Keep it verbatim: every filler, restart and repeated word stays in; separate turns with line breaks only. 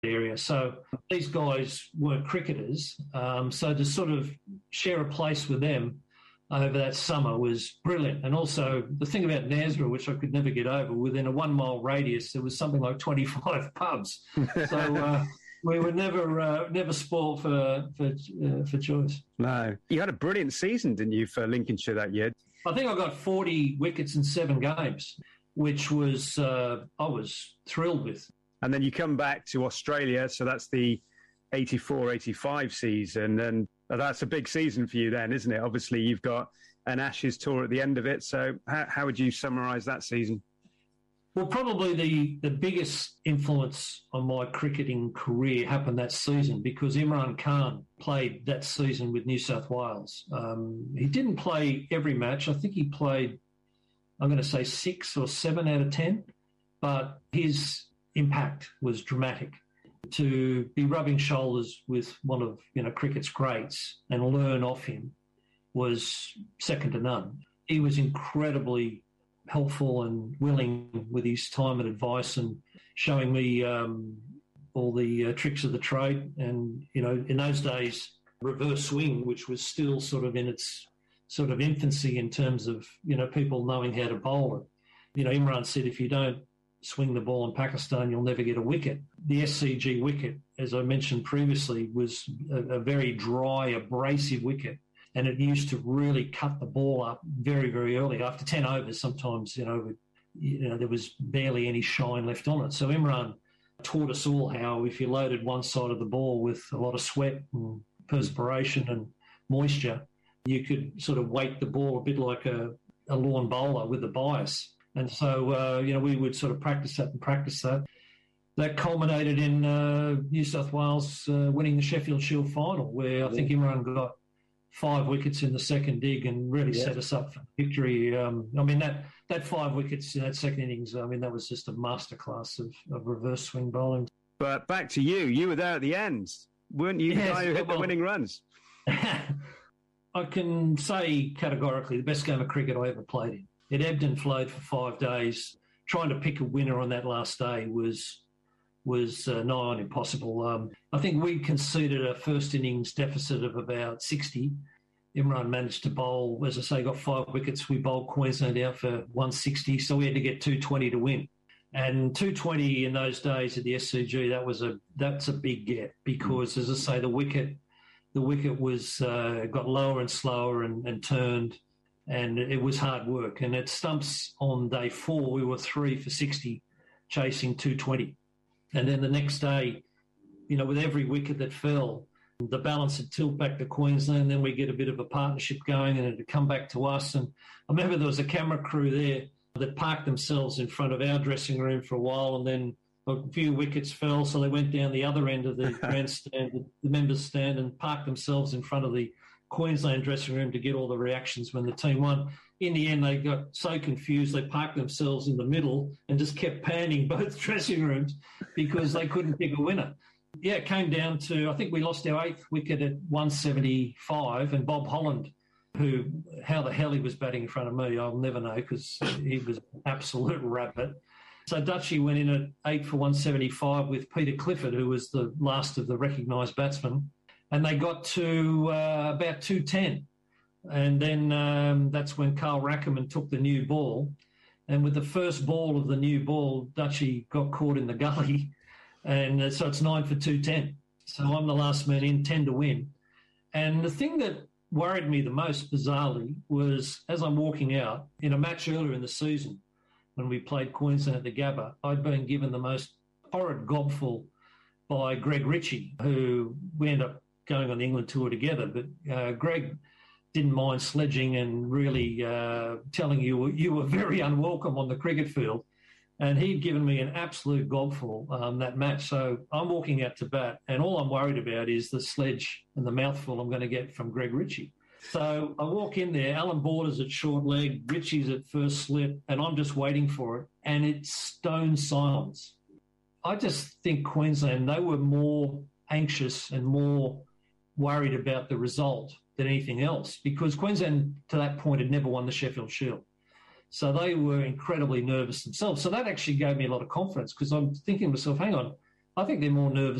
area. So these guys weren't cricketers. Um, so to sort of share a place with them over that summer was brilliant. And also the thing about Nasra, which I could never get over, within a one-mile radius, there was something like twenty-five pubs. So uh, we were never uh, never spoiled for for, uh, for choice.
No. You had a brilliant season, didn't you, for Lincolnshire that year?
I think I got forty wickets in seven games, which was uh, I was thrilled with.
And then you come back to Australia, so that's the eighty-four eighty-five season, and that's a big season for you then, isn't it? Obviously, you've got an Ashes tour at the end of it, so how, how would you summarise that season?
Well, probably the, the biggest influence on my cricketing career happened that season because Imran Khan played that season with New South Wales. Um, he didn't play every match. I think he played, I'm going to say six or seven out of ten, but his impact was dramatic. To be rubbing shoulders with one of you know cricket's greats and learn off him was second to none. He was incredibly helpful and willing with his time and advice and showing me um, all the uh, tricks of the trade. And, you know, in those days, reverse swing, which was still sort of in its sort of infancy in terms of, you know, people knowing how to bowl it. You know, Imran said, if you don't swing the ball in Pakistan, you'll never get a wicket. The S C G wicket, as I mentioned previously, was a, a very dry, abrasive wicket. And it used to really cut the ball up very, very early. After ten overs, sometimes, you know, you know, there was barely any shine left on it. So Imran taught us all how if you loaded one side of the ball with a lot of sweat and perspiration and moisture, you could sort of weight the ball a bit like a, a lawn bowler with a bias. And so, uh, you know, we would sort of practice that and practice that. That culminated in uh, New South Wales uh, winning the Sheffield Shield final, where I think Imran got five wickets in the second dig and really yeah. set us up for victory. Um, I mean, that, that five wickets in that second innings, I mean, that was just a masterclass of, of reverse swing bowling.
But back to you. You were there at the end. Weren't you the yes, guy who hit well, the winning runs?
I can say categorically the best game of cricket I ever played in. It ebbed and flowed for five days. Trying to pick a winner on that last day was was uh, nigh on impossible. Um, I think we conceded a first innings deficit of about sixty. Imran managed to bowl, as I say, got five wickets. We bowled Queensland out for one sixty, so we had to get two twenty to win. And two twenty in those days at the S C G, that was a that's a big get because, as I say, the wicket the wicket was uh, got lower and slower and, and turned, and it was hard work. And at stumps on day four, we were three for sixty, chasing two twenty. And then the next day, you know, with every wicket that fell, the balance would tilt back to Queensland. Then we get a bit of a partnership going and it'd come back to us. And I remember there was a camera crew there that parked themselves in front of our dressing room for a while, and then a few wickets fell, so they went down the other end of the grandstand, the members' stand, and parked themselves in front of the Queensland dressing room to get all the reactions when the team won. In the end, they got so confused, they parked themselves in the middle and just kept panning both dressing rooms because they couldn't pick a winner. Yeah, it came down to, I think we lost our eighth wicket at one seventy-five, and Bob Holland, who, how the hell he was batting in front of me, I'll never know because he was an absolute rabbit. So Dutchie went in at eight for one seventy-five with Peter Clifford, who was the last of the recognised batsmen, and they got to uh, about two ten. And then um, that's when Carl Rackerman took the new ball. And with the first ball of the new ball, Dutchie got caught in the gully. And uh, so it's nine for two ten. So I'm the last man in, ten to win. And the thing that worried me the most, bizarrely, was as I'm walking out, in a match earlier in the season, when we played Queensland at the Gabba, I'd been given the most horrid gobful by Greg Ritchie, who we ended up going on the England tour together. But uh, Greg didn't mind sledging and really uh, telling you you were very unwelcome on the cricket field. And he'd given me an absolute gobful um, that match. So I'm walking out to bat, and all I'm worried about is the sledge and the mouthful I'm going to get from Greg Ritchie. So I walk in there, Alan Border's at short leg, Ritchie's at first slip, and I'm just waiting for it, and it's stone silence. I just think Queensland, they were more anxious and more worried about the result than anything else, because Queensland, to that point, had never won the Sheffield Shield. So they were incredibly nervous themselves. So that actually gave me a lot of confidence, because I'm thinking to myself, hang on, I think they're more nervous